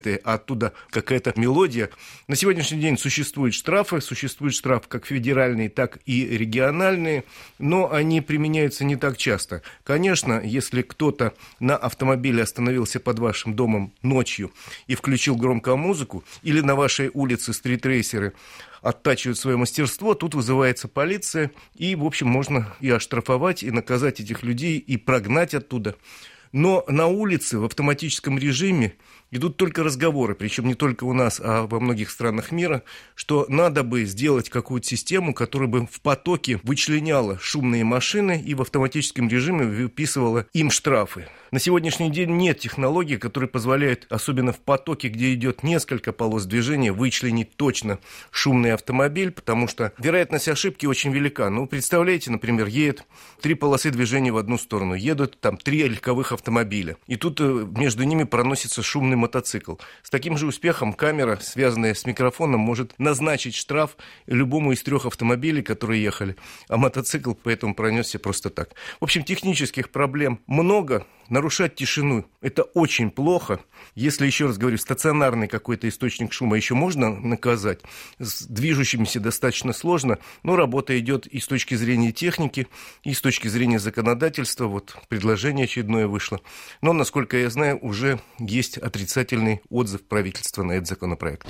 оттуда какая-то мелодия. На сегодняшний день существуют штрафы как федеральные, так и региональные, но они применяются не так часто. Конечно, если кто-то на автомобиле остановился под вашим домом ночью и включил громкую музыку, или на вашей улице стритрейсеры оттачивают свое мастерство, тут вызывается полиция, и, в общем, можно и оштрафовать, и наказать этих людей, и прогнать оттуда. Но на улице в автоматическом режиме идут только разговоры, причем не только у нас, а во многих странах мира, что надо бы сделать какую-то систему, которая бы в потоке вычленяла шумные машины и в автоматическом режиме выписывала им штрафы. На сегодняшний день нет технологий, которые позволяют, особенно в потоке, где идет несколько полос движения, вычленить точно шумный автомобиль, потому что вероятность ошибки очень велика. Ну, представляете, например, едет 3 полосы движения в одну сторону, едут там 3 легковых автомобиля, и тут между ними проносится шумный мотоцикл. С таким же успехом камера, связанная с микрофоном, может назначить штраф любому из 3 автомобилей, которые ехали, а мотоцикл поэтому пронесся просто так. В общем, технических проблем много. Нарушать тишину – это очень плохо. Если, еще раз говорю, стационарный какой-то источник шума еще можно наказать, с движущимися достаточно сложно, но работа идет и с точки зрения техники, и с точки зрения законодательства. Вот предложение очередное вышло. Но, насколько я знаю, уже есть отрицательный отзыв правительства на этот законопроект.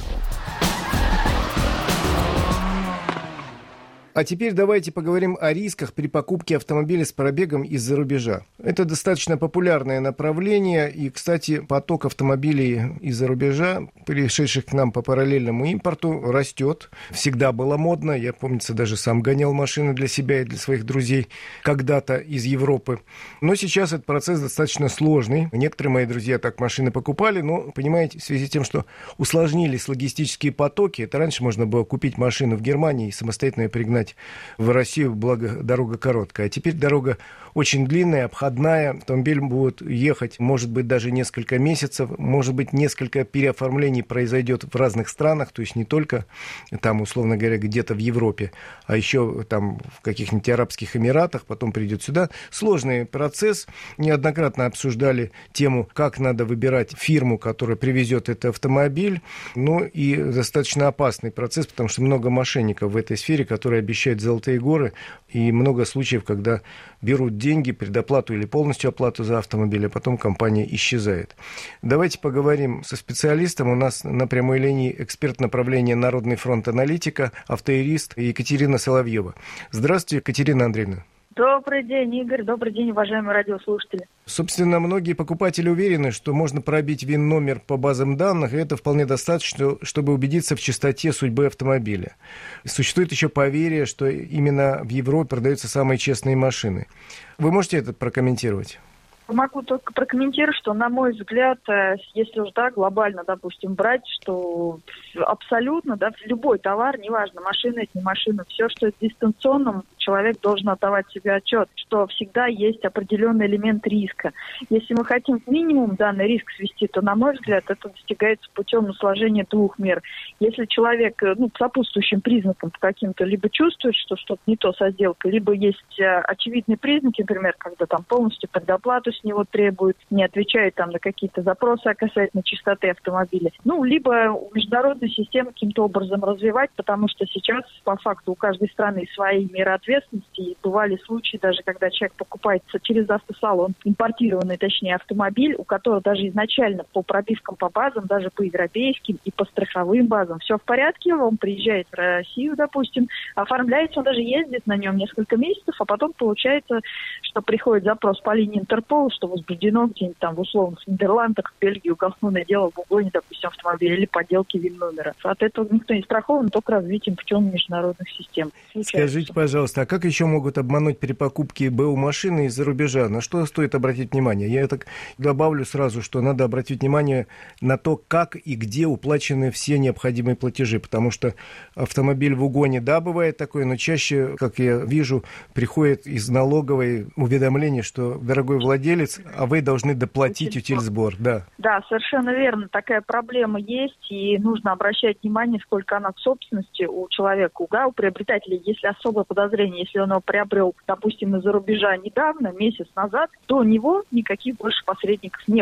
А теперь давайте поговорим о рисках при покупке автомобиля с пробегом из-за рубежа. Это достаточно популярное направление, и, кстати, поток автомобилей из-за рубежа, пришедших к нам по параллельному импорту, растет. Всегда было модно, я, помнится, даже сам гонял машины для себя и для своих друзей когда-то из Европы. Но сейчас этот процесс достаточно сложный. Некоторые мои друзья так машины покупали, но, понимаете, в связи с тем, что усложнились логистические потоки, это раньше можно было купить машину в Германии и самостоятельно ее пригнать в Россию, благо дорога короткая. А теперь дорога очень длинная, обходная. Автомобиль будет ехать, может быть, даже несколько месяцев. Может быть, несколько переоформлений произойдет в разных странах. То есть не только там, условно говоря, где-то в Европе, а еще там в каких-нибудь Арабских Эмиратах, потом придет сюда. Сложный процесс. Неоднократно обсуждали тему, как надо выбирать фирму, которая привезет этот автомобиль. Ну и достаточно опасный процесс, потому что много мошенников в этой сфере, которые обещают золотые горы, и много случаев, когда берут деньги, предоплату или полностью оплату за автомобиль, а потом компания исчезает. Давайте поговорим со специалистом. У нас на прямой линии эксперт направления Народный фронт аналитика, автоюрист Екатерина Соловьева. Здравствуйте, Екатерина Андреевна. Добрый день, Игорь. Добрый день, уважаемые радиослушатели. Собственно, многие покупатели уверены, что можно пробить ВИН-номер по базам данных, и это вполне достаточно, чтобы убедиться в чистоте судьбы автомобиля. Существует еще поверье, что именно в Европе продаются самые честные машины. Вы можете это прокомментировать? Могу только прокомментировать, что, на мой взгляд, если уж глобально, допустим, брать, что абсолютно, любой товар, неважно, машина это не машина, все, что это дистанционно, человек должен отдавать себе отчет, что всегда есть определенный элемент риска. Если мы хотим к минимуму данный риск свести, то, на мой взгляд, это достигается путем сложения 2 мер. Если человек, по сопутствующим признакам по каким-то, либо чувствует, что что-то не то со сделкой, либо есть очевидные признаки, например, когда там полностью предоплату с него требует, не отвечает там на какие-то запросы касательно чистоты автомобиля. Либо международную систему каким-то образом развивать, потому что сейчас, по факту, у каждой страны свои меры ответственности. И бывали случаи даже, когда человек покупает через автосалон импортированный, точнее, автомобиль, у которого даже изначально по пробивкам по базам, даже по европейским и по страховым базам все в порядке, он приезжает в Россию, допустим, оформляется, он даже ездит на нем несколько месяцев, а потом получается, что приходит запрос по линии Интерпола, что возбуждено где-нибудь там в условных Нидерландах, в Бельгии уголовное дело в угоне, допустим, автомобиля или подделки ВИН-номера. От этого никто не страхован, только развитием путем международных систем. Скажите, пожалуйста, а как еще могут обмануть при покупке БУ машины из-за рубежа? На что стоит обратить внимание? Я так добавлю сразу, что надо обратить внимание на то, как и где уплачены все необходимые платежи, потому что автомобиль в угоне, бывает такое, но чаще, как я вижу, приходит из налоговой уведомление, что, дорогой владелец, а вы должны доплатить утильсбор. Да, совершенно верно. Такая проблема есть, и нужно обращать внимание, сколько она в собственности у человека, у приобретателя. Если особое подозрение, если он его приобрел, допустим, из-за рубежа недавно, месяц назад, то у него никаких больше посредников не было.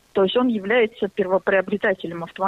То есть он является первоприобретателем автомобиля.